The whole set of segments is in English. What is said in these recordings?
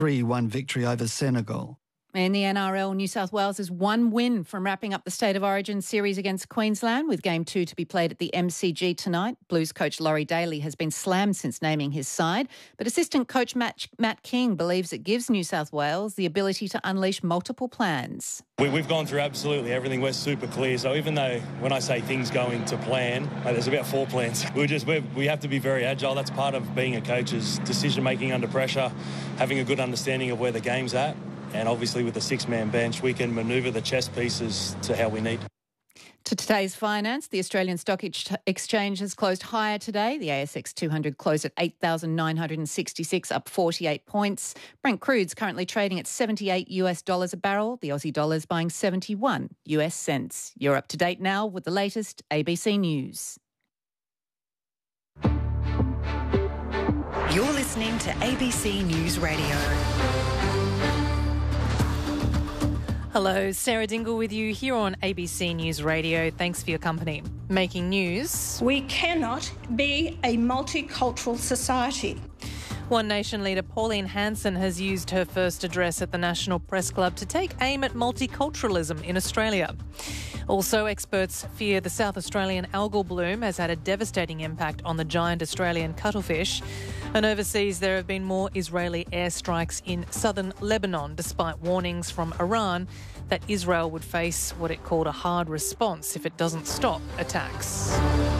3-1 victory over Senegal. In the NRL, New South Wales is one win from wrapping up the State of Origin series against Queensland, with Game 2 to be played at the MCG tonight. Blues coach Laurie Daly has been slammed since naming his side, but assistant coach Matt King believes it gives New South Wales the ability to unleash multiple plans. We've gone through absolutely everything. We're super clear. So even though when I say things going to plan, there's about 4 plans. We have to be very agile. That's part of being a coach, is decision-making under pressure, having a good understanding of where the game's at. And obviously with the 6-man bench, we can manoeuvre the chess pieces to how we need. To today's finance, the Australian Stock Exchange has closed higher today. The ASX 200 closed at 8,966, up 48 points. Brent crude's currently trading at $78 a barrel. The Aussie dollar's buying 71 US cents. You're up to date now with the latest ABC News. You're listening to ABC News Radio. Hello, Sarah Dingle with you here on ABC News Radio. Thanks for your company. Making news. We cannot be a multicultural society. One Nation leader Pauline Hanson has used her first address at the National Press Club to take aim at multiculturalism in Australia. Also, experts fear the South Australian algal bloom has had a devastating impact on the giant Australian cuttlefish. And overseas, there have been more Israeli airstrikes in southern Lebanon, despite warnings from Iran that Israel would face what it called a hard response if it doesn't stop attacks.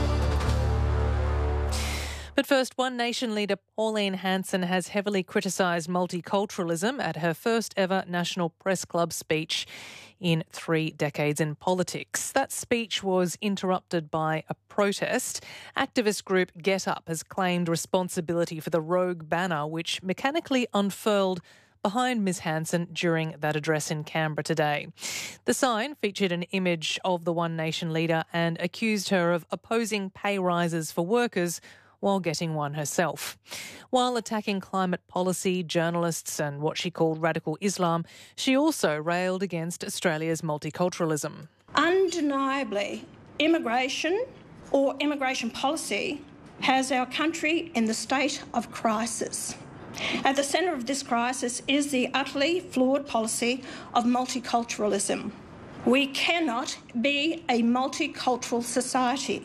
But first, One Nation leader Pauline Hanson has heavily criticised multiculturalism at her first ever National Press Club speech in 3 decades in politics. That speech was interrupted by a protest. Activist group Get Up has claimed responsibility for the rogue banner which mechanically unfurled behind Ms Hanson during that address in Canberra today. The sign featured an image of the One Nation leader and accused her of opposing pay rises for workers while getting one herself. While attacking climate policy, journalists and what she called radical Islam, she also railed against Australia's multiculturalism. Undeniably, immigration or immigration policy has our country in the state of crisis. At the centre of this crisis is the utterly flawed policy of multiculturalism. We cannot be a multicultural society.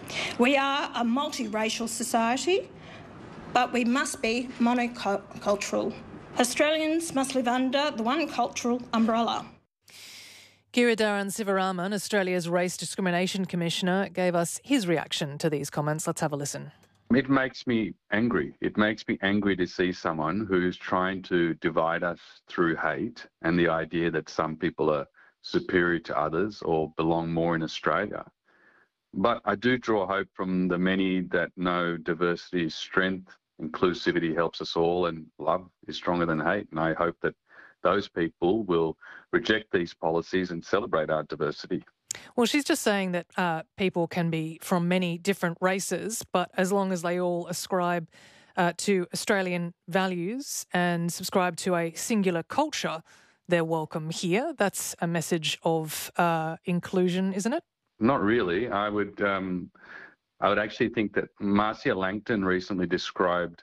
We are a multiracial society, but we must be monocultural. Australians must live under the one cultural umbrella. Giridharan Sivaraman, Australia's Race Discrimination Commissioner, gave us his reaction to these comments. Let's have a listen. It makes me angry. It makes me angry to see someone who's trying to divide us through hate and the idea that some people are superior to others or belong more in Australia. But I do draw hope from the many that know diversity is strength, inclusivity helps us all, and love is stronger than hate. And I hope that those people will reject these policies and celebrate our diversity. Well, she's just saying that people can be from many different races, but as long as they all ascribe to Australian values and subscribe to a singular culture, they're welcome here. That's a message of inclusion, isn't it? Not really. I would actually think that Marcia Langton recently described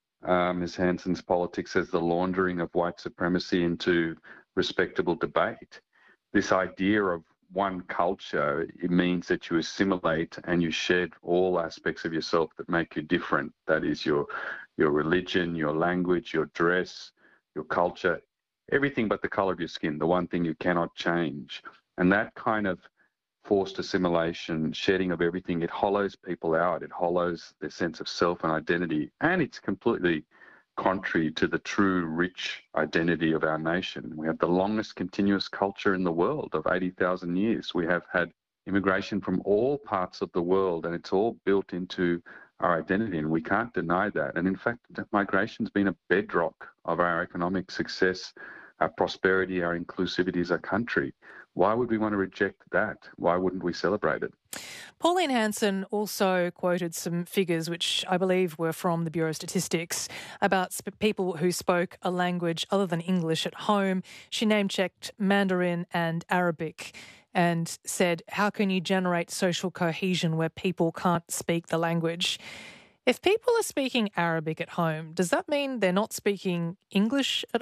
Ms Hanson's politics as the laundering of white supremacy into respectable debate. This idea of one culture, it means that you assimilate and you shed all aspects of yourself that make you different. That is your religion, your language, your dress, your culture, everything but the colour of your skin, the one thing you cannot change. And that kind of forced assimilation, shedding of everything, it hollows people out. It hollows their sense of self and identity. And it's completely contrary to the true rich identity of our nation. We have the longest continuous culture in the world of 80,000 years. We have had immigration from all parts of the world, and it's all built into our identity, and we can't deny that. And in fact, migration's been a bedrock of our economic success, our prosperity, our inclusivity as a country. Why would we want to reject that? Why wouldn't we celebrate it? Pauline Hanson also quoted some figures, which I believe were from the Bureau of Statistics, about people who spoke a language other than English at home. She name-checked Mandarin and Arabic and said, how can you generate social cohesion where people can't speak the language? If people are speaking Arabic at home, does that mean they're not speaking English at